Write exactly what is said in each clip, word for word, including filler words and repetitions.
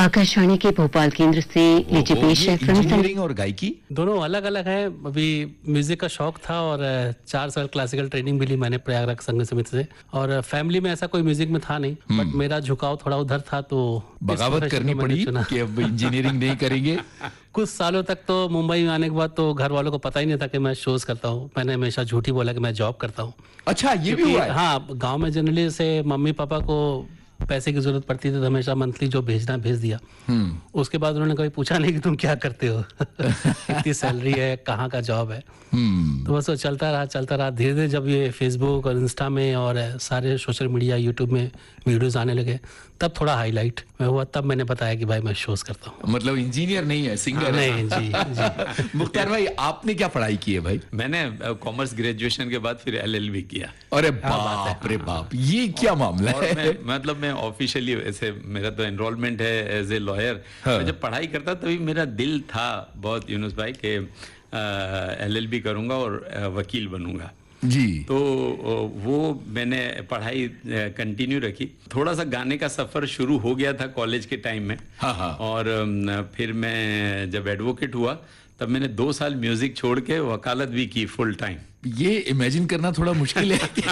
आकाशवाणी के भोपाल केंद्र से लीजिए पेश है फिल्म इंजीनियरिंग और गायकी दोनों अलग अलग है। अभी म्यूजिक का शौक था और चार साल क्लासिकल ट्रेनिंग भी ली मैंने प्रयागराज संगीत समिति से। और फैमिली में ऐसा कोई म्यूजिक में था नहीं, बट मेरा झुकाव थोड़ा उधर था, तो बगावत करनी पड़ी कि अब इंजीनियरिंग नहीं करेंगे। कुछ सालों तक तो मुंबई में आने के बाद तो घर वालों को पता ही नहीं था कि मैं शोज करता हूँ। मैंने हमेशा झूठी बोला कि मैं जॉब करता हूँ। अच्छा, ये भी हुआ है? हाँ, गांव में जनरली से मम्मी पापा को पैसे की जरूरत पड़ती थी तो हमेशा मंथली जो भेजना भेज दिया। उसके बाद उन्होंने कभी पूछा नहीं कि तुम क्या करते हो, कितनी सैलरी है, कहाँ का जॉब है। तो बस वो चलता रहा चलता रहा धीरे धीरे जब ये फेसबुक और इंस्टा में और सारे सोशल मीडिया यूट्यूब में वीडियोस आने लगे, तब थोड़ा हाईलाइट में हुआ। तब मैंने बताया कि भाई मैं शोज करता हूँ। मतलब इंजीनियर नहीं है, सिंगर है। नहीं जी, जी। मुख्तार भाई, आपने क्या पढ़ाई की है भाई? मैंने कॉमर्स ग्रेजुएशन के बाद फिर एलएलबी किया। अरे बाप रे बाप, ये क्या मामला है? मैं, मतलब मैं ऑफिशियली वैसे मेरा तो एनरोलमेंट है एज ए लॉयर। मैं जब पढ़ाई करता तभी मेरा दिल था बहुत यूनुस भाई के एलएलबी करूंगा और वकील बनूंगा जी। तो वो मैंने पढ़ाई कंटिन्यू रखी। थोड़ा सा गाने का सफर शुरू हो गया था कॉलेज के टाइम में। हाँ हाँ। और फिर मैं जब एडवोकेट हुआ तब मैंने दो साल म्यूजिक छोड़ के वकालत भी की फुल टाइम। ये इमेजिन करना थोड़ा मुश्किल है कि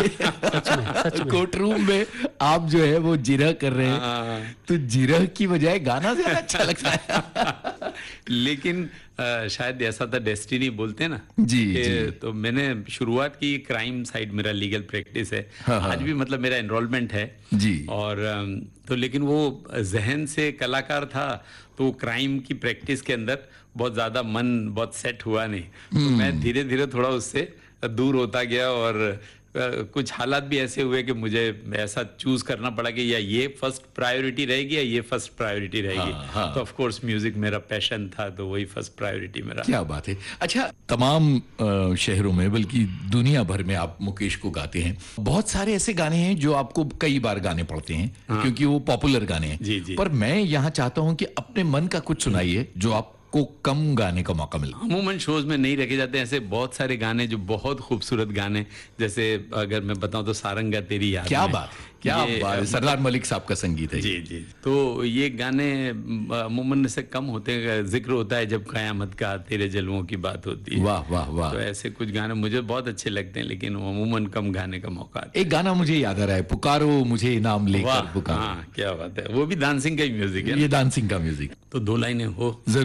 कोर्ट रूम में आप जो है वो जिरह कर रहे हैं, तो जिरह की बजाय गाना ज्यादा अच्छा लगता है। लेकिन आ, शायद ऐसा था, डेस्टिनी बोलते हैं ना जी, जी। तो मैंने शुरुआत की, क्राइम साइड मेरा लीगल प्रैक्टिस है। हाँ, हाँ। आज भी मतलब मेरा एनरोलमेंट है जी। और तो लेकिन वो जहन से कलाकार था, तो क्राइम की प्रैक्टिस के अंदर बहुत ज्यादा मन बहुत सेट हुआ नहीं। तो मैं धीरे धीरे थोड़ा उससे दूर होता गया और कुछ हालात भी ऐसे हुए कि मुझे ऐसा चूज करना पड़ा कि या ये फर्स्ट प्रायोरिटी रहेगी या ये फर्स्ट प्रायोरिटी रहेगी। हाँ, हाँ। तो ऑफ कोर्स म्यूजिक मेरा पैशन था, तो वही फर्स्ट प्रायोरिटी मेरा। क्या बात है। अच्छा, तमाम आ, शहरों में बल्कि दुनिया भर में आप मुकेश को गाते हैं। बहुत सारे ऐसे गाने हैं जो आपको कई बार गाने पड़ते हैं। हाँ। क्योंकि वो पॉपुलर गाने हैं। जी, जी। पर मैं यहाँ चाहता हूँ कि अपने मन का कुछ सुनाइए जो आप को कम गाने का मौका मिला। अमूमन शोज में नहीं रखे जाते ऐसे बहुत सारे गाने जो बहुत खूबसूरत गाने, जैसे अगर मैं बताऊं तो सारंगा तेरी याद। क्या बात, क्या बात, सरदार मलिक साहब का संगीत है। जी जी। तो ये गाने अमूमन से कम होते हैं, जिक्र होता है जब कयामत का तेरे जलवों की बात होती है। वाह वाह वाह। तो ऐसे कुछ गाने मुझे बहुत अच्छे लगते हैं, लेकिन अमूमन कम गाने का मौका। एक गाना मुझे याद आ रहा है, पुकारो मुझे नाम लेकर पुकारो। हाँ, क्या बात है। वो भी डांसिंग का ही म्यूजिक है। ये डांसिंग का म्यूजिक। तो दो लाइनें हो